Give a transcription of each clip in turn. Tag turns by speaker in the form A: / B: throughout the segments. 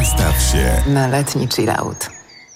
A: Nastaw się
B: na letni chillout.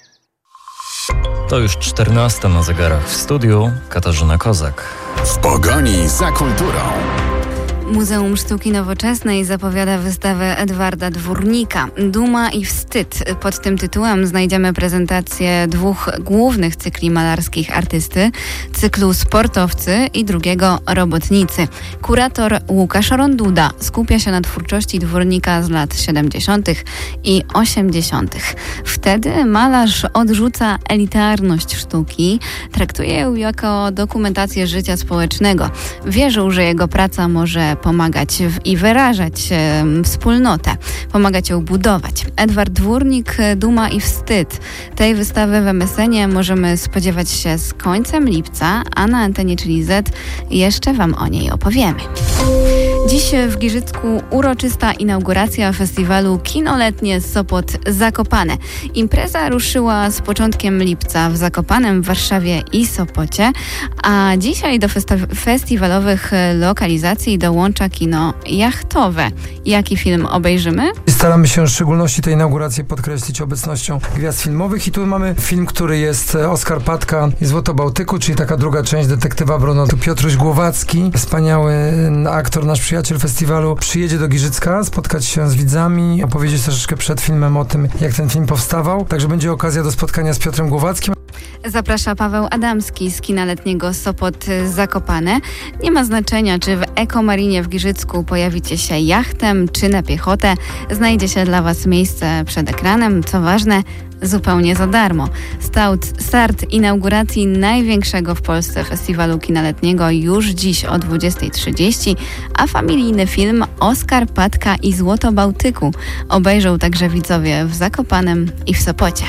C: To już 14 na zegarach. W studiu Katarzyna Kozak.
A: w pogoni za kulturą.
D: Muzeum Sztuki Nowoczesnej zapowiada wystawę Edwarda Dwórnika „Duma i wstyd”. Pod tym tytułem znajdziemy prezentację dwóch głównych cykli malarskich artysty, cyklu Sportowcy i drugiego Robotnicy. Kurator Łukasz Ronduda skupia się na twórczości Dwórnika z lat 70. i 80. Wtedy malarz odrzuca elitarność sztuki, traktuje ją jako dokumentację życia społecznego. Wierzył, że jego praca może pomagać i wyrażać wspólnotę, pomagać ją budować. Edward Dwórnik, Duma i wstyd. Tej wystawy w MSN-ie możemy spodziewać się z końcem lipca, a na antenie Czyli Z jeszcze Wam o niej opowiemy. Dziś w Giżycku uroczysta inauguracja festiwalu Kinoletnie Sopot Zakopane. Impreza ruszyła z początkiem lipca w Zakopanem, w Warszawie i Sopocie, a dzisiaj do festiwalowych lokalizacji dołącza kino jachtowe. Jaki film obejrzymy?
E: Staramy się w szczególności tej inauguracji podkreślić obecnością gwiazd filmowych i tu mamy film, który jest Oskar Patka i Złoto Bałtyku, czyli taka druga część Detektywa Bruno. Tu Piotruś Głowacki, wspaniały aktor, nasz przyjaciel festiwalu, przyjedzie do Giżycka, spotkać się z widzami, opowiedzieć troszeczkę przed filmem o tym, jak ten film powstawał. Także będzie okazja do spotkania z Piotrem Głowackim.
D: Zaprasza Paweł Adamski z kina letniego Sopot Zakopane. Nie ma znaczenia, czy w Ekomarinie w Giżycku pojawicie się jachtem, czy na piechotę. Znajdzie się dla Was miejsce przed ekranem. Co ważne, zupełnie za darmo. Start inauguracji największego w Polsce festiwalu kina letniego już dziś o 20:30, a familijny film Oskar Patka i Złoto Bałtyku obejrzą także widzowie w Zakopanem i w Sopocie.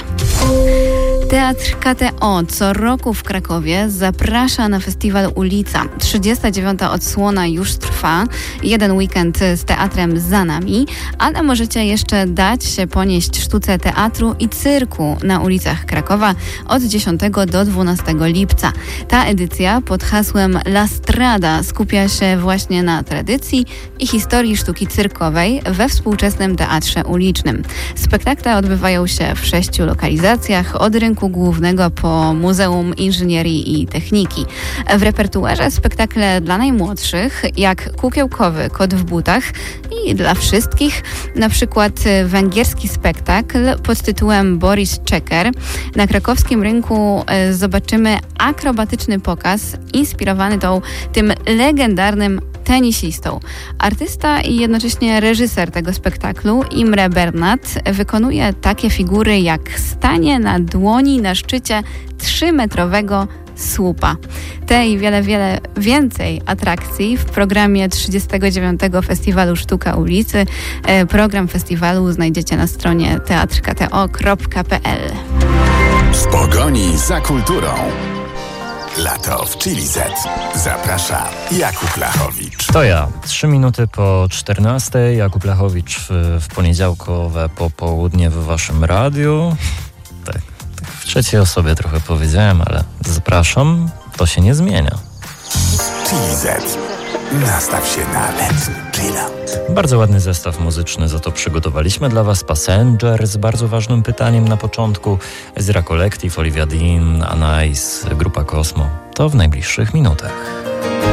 D: Teatr KTO co roku w Krakowie zaprasza na festiwal Ulica. 39. odsłona już trwa. Jeden weekend z teatrem za nami, ale możecie jeszcze dać się ponieść sztuce teatru i cyrku na ulicach Krakowa od 10 do 12 lipca. Ta edycja pod hasłem La Strada skupia się właśnie na tradycji i historii sztuki cyrkowej we współczesnym teatrze ulicznym. Spektakle odbywają się w 6 lokalizacjach, od rynku głównego po Muzeum Inżynierii i Techniki. W repertuarze spektakle dla najmłodszych, jak Kukiełkowy Kot w butach, i dla wszystkich, na przykład węgierski spektakl pod tytułem Boris Czeker. Na krakowskim rynku zobaczymy akrobatyczny pokaz inspirowany tym legendarnym tenisistą. Artysta i jednocześnie reżyser tego spektaklu, Imre Bernat, wykonuje takie figury jak stanie na dłoni na szczycie 3-metrowego słupa. Te i wiele, wiele więcej atrakcji w programie 39. Festiwalu Sztuka Ulicy. Program festiwalu znajdziecie na stronie teatrkto.pl.
A: W pogoni za kulturą. Lato w Chili Z. Zaprasza Jakub Lachowicz.
C: To ja. 3 minuty po 14. Jakub Lachowicz w poniedziałkowe popołudnie w waszym radiu. Tak w trzeciej osobie trochę powiedziałem, ale zapraszam. To się nie zmienia.
A: Chili Z. Nastaw się na letni chillout.
C: Bardzo ładny zestaw muzyczny za to przygotowaliśmy dla was. Passenger z bardzo ważnym pytaniem na początku. Ezra Collective, Olivia Dean, Anais, Grupa Cosmo. To w najbliższych minutach.